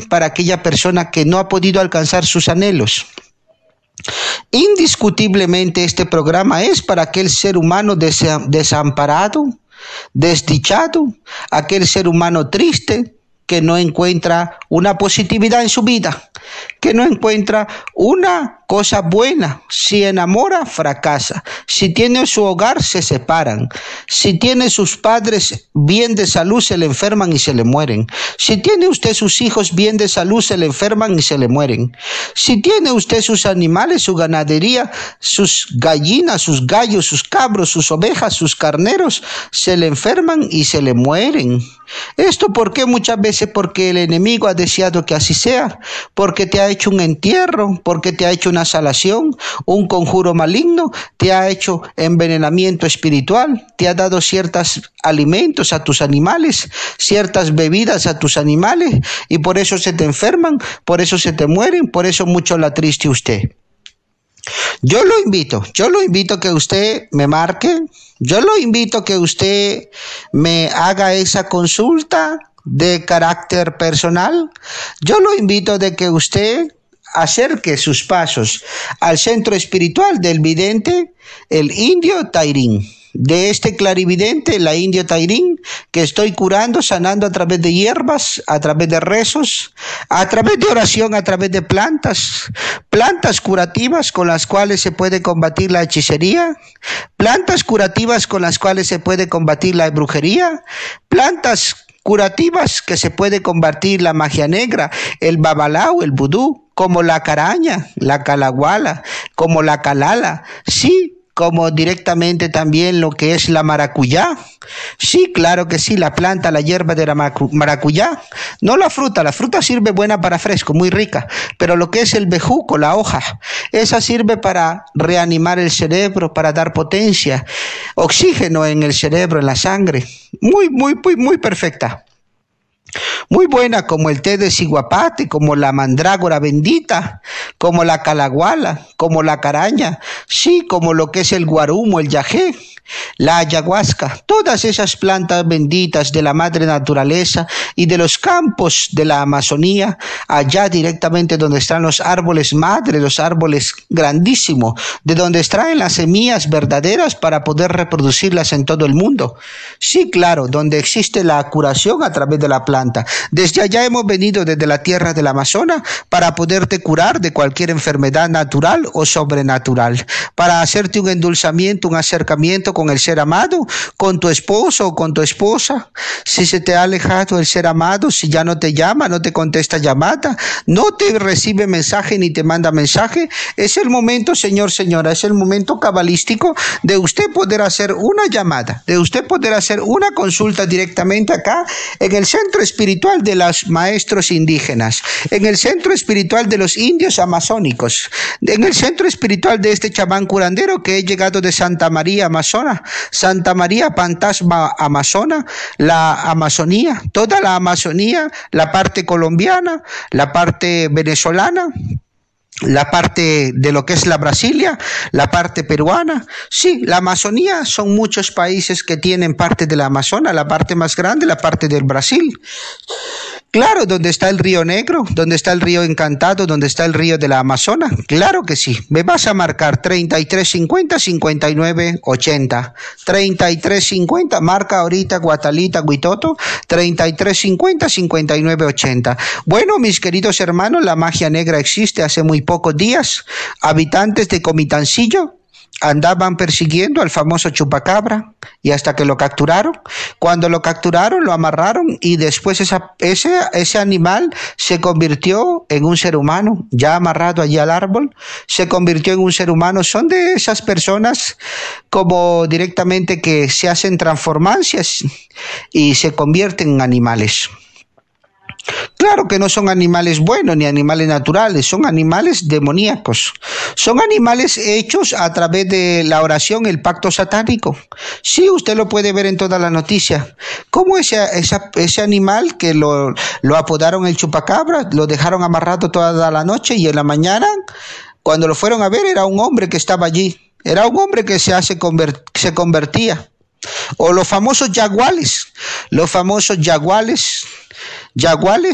para aquella persona que no ha podido alcanzar sus anhelos. Indiscutiblemente este programa es para aquel ser humano desamparado, desdichado, aquel ser humano triste que no encuentra una positividad en su vida, que no encuentra una cosa buena. Si enamora, fracasa. Si tiene su hogar, se separan. Si tiene sus padres bien de salud, se le enferman y se le mueren. Si tiene usted sus hijos bien de salud, se le enferman y se le mueren. Si tiene usted sus animales, su ganadería, sus gallinas, sus gallos, sus cabros, sus ovejas, sus carneros, se le enferman y se le mueren. ¿Esto por qué? Muchas veces porque el enemigo ha deseado que así sea, porque te ha hecho un entierro, porque te ha hecho una salación, un conjuro maligno, te ha hecho envenenamiento espiritual, te ha dado ciertos alimentos a tus animales, ciertas bebidas a tus animales, y por eso se te enferman, por eso se te mueren, por eso mucho la triste usted. Yo lo invito a que usted me marque, yo lo invito a que usted me haga esa consulta de carácter personal, yo lo invito de que usted acerque sus pasos al centro espiritual del vidente, el indio Tairín. De este clarividente, la indio Tairín, que estoy curando, sanando a través de hierbas, a través de rezos, a través de oración, a través de plantas curativas con las cuales se puede combatir la hechicería, plantas curativas con las cuales se puede combatir la brujería, plantas curativas que se puede combatir la magia negra, el babalao, el vudú, como la caraña, la calaguala, como la calala, sí, como directamente también lo que es la maracuyá. Sí, claro que sí, la planta, la hierba de la maracuyá. No la fruta sirve buena para fresco, muy rica, pero lo que es el bejuco, la hoja, esa sirve para reanimar el cerebro, para dar potencia, oxígeno en el cerebro, en la sangre. Muy perfecta. Muy buena, como el té de ciguapate, como la mandrágora bendita, como la calaguala, como la caraña, sí, como lo que es el guarumo, el yagé, la ayahuasca, todas esas plantas benditas de la madre naturaleza y de los campos de la Amazonía, allá directamente donde están los árboles madre, los árboles grandísimos, de donde extraen las semillas verdaderas para poder reproducirlas en todo el mundo. Sí, claro, donde existe la curación a través de la planta. Desde allá hemos venido, desde la tierra del Amazonas, para poderte curar de cualquier enfermedad natural o sobrenatural, para hacerte un endulzamiento, un acercamiento con el ser amado, con tu esposo o con tu esposa. Si se te ha alejado el ser amado, si ya no te llama, no te contesta llamada, no te recibe mensaje ni te manda mensaje, es el momento, señor, señora, es el momento cabalístico de usted poder hacer una llamada, de usted poder hacer una consulta directamente acá en el centro espiritual de los maestros indígenas, en el centro espiritual de los indios amazónicos, en el centro espiritual de este chamán curandero que he llegado de Santa María, Amazonas, Santa María Fantasma Amazona, la Amazonía, toda la Amazonía, la parte colombiana, la parte venezolana, la parte de lo que es la Brasilia, la parte peruana. Sí, la Amazonía son muchos países que tienen parte de la Amazonas, la parte más grande, la parte del Brasil. Claro, donde está el río Negro, donde está el río Encantado, donde está el río de la Amazonas. Claro que sí. Me vas a marcar 3350 59 80. 3350, marca ahorita Guatalita, Huitoto, 3350 59 80. Bueno, mis queridos hermanos, la magia negra existe hace muy pocos días. Habitantes de Comitancillo andaban persiguiendo al famoso chupacabra y hasta que lo capturaron. Cuando lo capturaron, lo amarraron y después ese animal se convirtió en un ser humano, ya amarrado allí al árbol, se convirtió en un ser humano. Son de esas personas como directamente que se hacen transformancias y se convierten en animales. Claro que no son animales buenos ni animales naturales, son animales demoníacos. Son animales hechos a través de la oración, el pacto satánico. Sí, usted lo puede ver en todas las noticias. Cómo ese animal que lo apodaron el chupacabra, lo dejaron amarrado toda la noche y en la mañana, cuando lo fueron a ver, era un hombre que estaba allí. Era un hombre que se convertía. O los famosos yaguales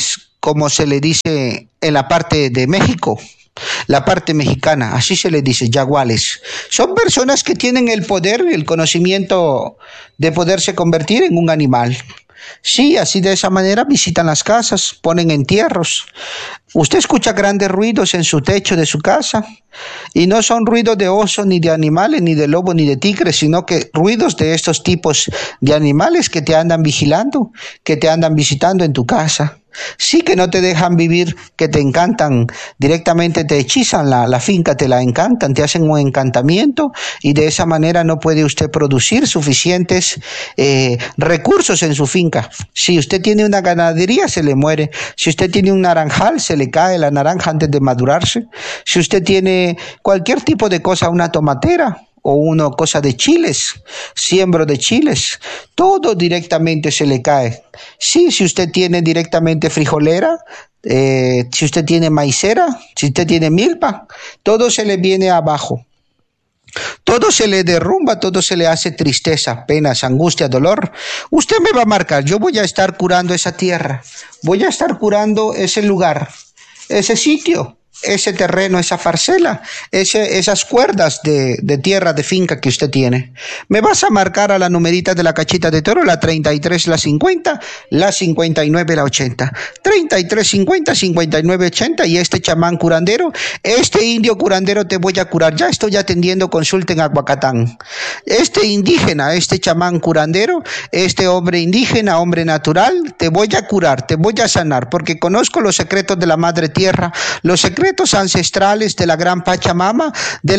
como se le dice en la parte de México, la parte mexicana, así se le dice, yaguales. Son personas que tienen el poder, el conocimiento de poderse convertir en un animal. Sí, así de esa manera visitan las casas, ponen entierros. Usted escucha grandes ruidos en su techo de su casa y no son ruidos de oso, ni de animales, ni de lobo, ni de tigre, sino que ruidos de estos tipos de animales que te andan vigilando, que te andan visitando en tu casa. Sí, que no te dejan vivir, que te encantan, directamente te hechizan la finca, te la encantan, te hacen un encantamiento y de esa manera no puede usted producir suficientes recursos en su finca. Si usted tiene una ganadería, se le muere. Si usted tiene un naranjal, se le cae la naranja antes de madurarse. Si usted tiene cualquier tipo de cosa, una tomatera, o una cosa de chiles, siembro de chiles, todo directamente se le cae. Sí, si usted tiene directamente frijolera, si usted tiene maicera, si usted tiene milpa, todo se le viene abajo. Todo se le derrumba, todo se le hace tristeza, penas, angustia, dolor. Usted me va a marcar, yo voy a estar curando esa tierra, voy a estar curando ese lugar, ese sitio, ese terreno, esa parcela, esas cuerdas de tierra, de finca que usted tiene. Me vas a marcar a la numerita de la cachita de toro, la 33, la 50, la 59, la 80. 33, 50, 59, 80 y este chamán curandero, este indio curandero te voy a curar. Ya estoy atendiendo consulta en Aguacatán. Este indígena, este chamán curandero, este hombre indígena, hombre natural, te voy a curar, te voy a sanar, porque conozco los secretos de la madre tierra, los secretos ancestrales de la gran Pachamama, del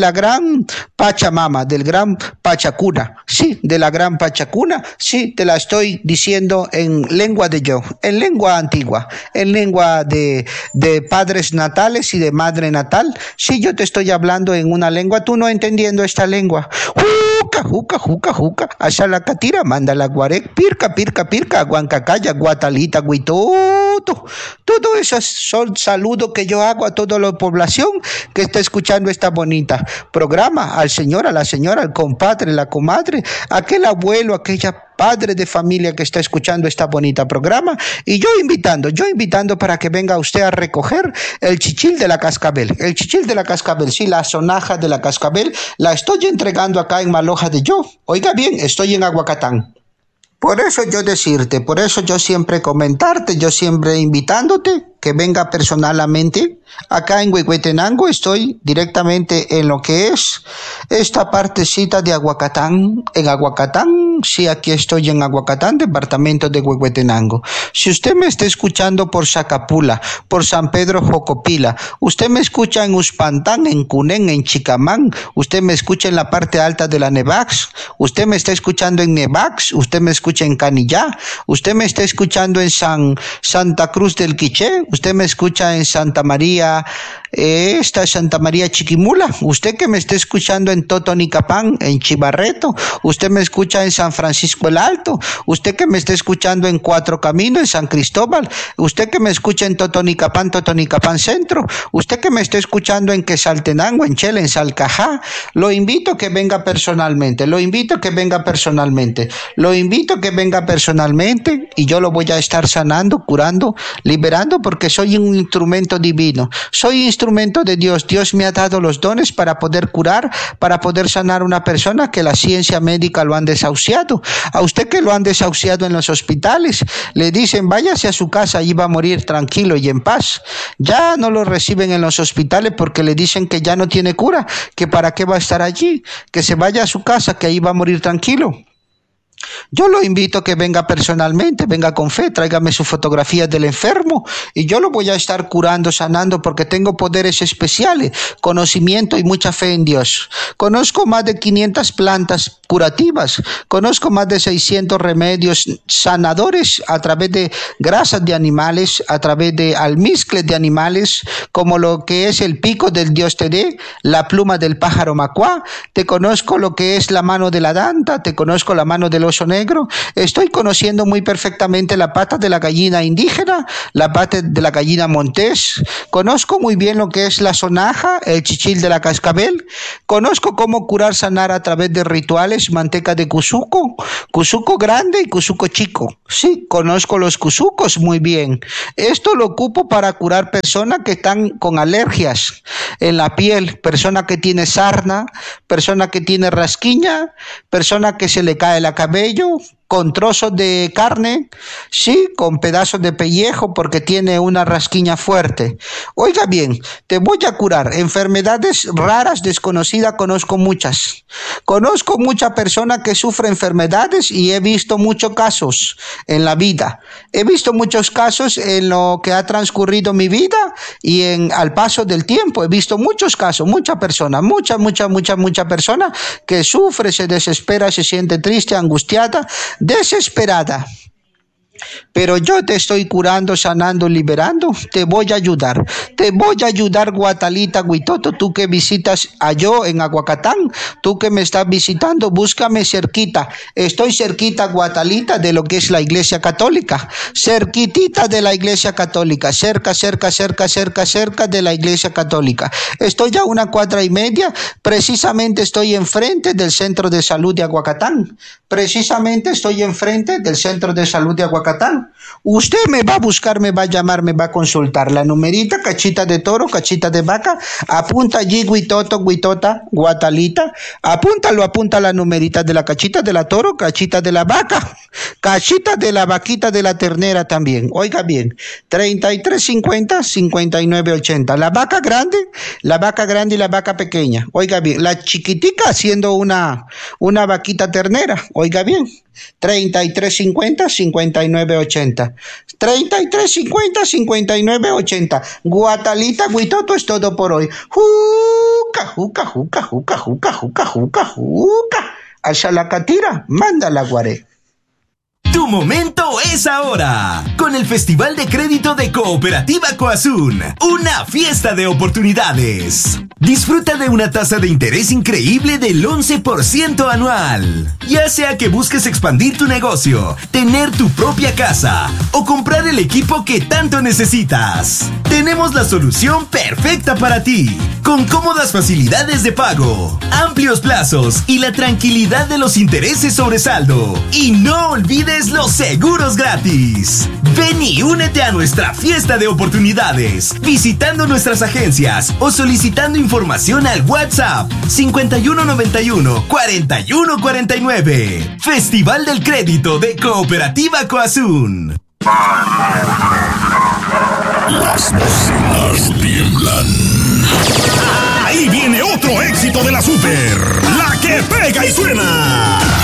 gran Pachacuna, sí, de la gran Pachacuna, sí, te la estoy diciendo en lengua de yo, en lengua antigua, en lengua de padres natales y de madre natal, sí, yo te estoy hablando en una lengua, tú no entendiendo esta lengua. Juca, juca, juca, asha la catira, manda la guarec, pirca, pirca, pirca, guancacaya, guatalita, guitoto. Todo eso son saludos que yo hago a toda la población que está escuchando esta bonita programa, al señor, a la señora, al compadre, la comadre, aquel abuelo, aquella padre de familia que está escuchando esta bonita programa, y yo invitando para que venga usted a recoger el chichil de la cascabel, sí, la sonaja de la cascabel, la estoy entregando acá en Maloja de Yo. Oiga bien, estoy en Aguacatán. Por eso yo decirte, por eso yo siempre comentarte, yo siempre invitándote que venga personalmente. Acá en Huehuetenango estoy directamente en lo que es esta partecita de Aguacatán. En Aguacatán, sí, aquí estoy en Aguacatán, departamento de Huehuetenango. Si usted me está escuchando por Zacapula, por San Pedro Jocopila, usted me escucha en Uspantán, en Cunén, en Chicamán, usted me escucha en la parte alta de la Nevax, usted me está escuchando en Nevax, usted me escucha en Canillá, usted me está escuchando en Santa Cruz del Quiché, usted me escucha en Santa María, esta es Santa María Chiquimula, usted que me está escuchando en Totonicapán, en Chibarreto, usted me escucha en San Francisco el Alto, usted que me está escuchando en Cuatro Caminos, en San Cristóbal, usted que me escucha en Totonicapán, Totonicapán Centro, usted que me está escuchando en Quesaltenango, en Chela, en Salcajá, lo invito a que venga personalmente, y yo lo voy a estar sanando, curando, liberando, porque soy un instrumento divino, soy instrumento de Dios. Dios me ha dado los dones para poder curar, para poder sanar a una persona que la ciencia médica lo han desahuciado. A usted que lo han desahuciado en los hospitales, le dicen váyase a su casa, y va a morir tranquilo y en paz. Ya no lo reciben en los hospitales porque le dicen que ya no tiene cura, que para qué va a estar allí, que se vaya a su casa, que ahí va a morir tranquilo. Yo lo invito a que venga personalmente, venga con fe, tráigame su fotografía del enfermo y yo lo voy a estar curando, sanando, porque tengo poderes especiales, conocimiento y mucha fe en Dios. Conozco más de 500 plantas curativas, conozco más de 600 remedios sanadores a través de grasas de animales, a través de almizcles de animales, como lo que es el pico del dios Tedé, la pluma del pájaro macuá, te conozco lo que es la mano de la danta, te conozco la mano del oso negro, estoy conociendo muy perfectamente la pata de la gallina indígena, la pata de la gallina montés, conozco muy bien lo que es la sonaja, el chichil de la cascabel, conozco cómo curar, sanar a través de rituales es manteca de cuzuco, cuzuco grande y cuzuco chico. Sí, conozco los cuzucos muy bien. Esto lo ocupo para curar personas que están con alergias en la piel, persona que tiene sarna, persona que tiene rasquiña, persona que se le cae el cabello, con trozos de carne, sí, con pedazos de pellejo porque tiene una rasquiña fuerte. Oiga bien, te voy a curar enfermedades raras, desconocidas, conozco muchas. Conozco muchas personas que sufren enfermedades y he visto muchos casos en la vida. He visto muchos casos en lo que ha transcurrido mi vida y al paso del tiempo. He visto muchos casos, muchas personas, muchas personas que sufre, se desespera, se siente triste, angustiada, desesperada. Pero yo te estoy curando, sanando, liberando. Te voy a ayudar. Te voy a ayudar, Guatalita, Huitoto. Tú que visitas a yo en Aguacatán. Tú que me estás visitando, búscame cerquita. Estoy cerquita, Guatalita, de lo que es la Iglesia Católica. Cerquitita de la Iglesia Católica. Cerca de la Iglesia Católica. Estoy a 1 cuadra y media. Precisamente estoy enfrente del Centro de Salud de Aguacatán. Precisamente estoy enfrente del Centro de Salud de Aguacatán. Usted me va a buscar, me va a llamar, me va a consultar. La numerita, cachita de toro, cachita de vaca. Apunta allí, Huitoto, Huitota, Guatalita. Apunta la numerita de la cachita de la toro, cachita de la vaca. Cachita de la vaquita de la ternera también. Oiga bien, 3350, 5980. La vaca grande y la vaca pequeña. Oiga bien, la chiquitica haciendo una vaquita ternera. Oiga bien. 3350 5980 3350 5980. Guatalita, Huitoto, es todo por hoy. Juca. Hacia la catira, manda la guaré. Tu momento es ahora, con el Festival de Crédito de Cooperativa Coazún, una fiesta de oportunidades. Disfruta de una tasa de interés increíble del 11% anual. Ya sea que busques expandir tu negocio, tener tu propia casa o comprar el equipo que tanto necesitas. Tenemos la solución perfecta para ti, con cómodas facilidades de pago, amplios plazos y la tranquilidad de los intereses sobre saldo. Y no olvides los seguros gratis. Ven y únete a nuestra fiesta de oportunidades, visitando nuestras agencias o solicitando información al WhatsApp 5191 4149. Festival del Crédito de Cooperativa Coazún. Las bocinas tiemblan. Ahí viene otro éxito de la Super, la que pega y suena.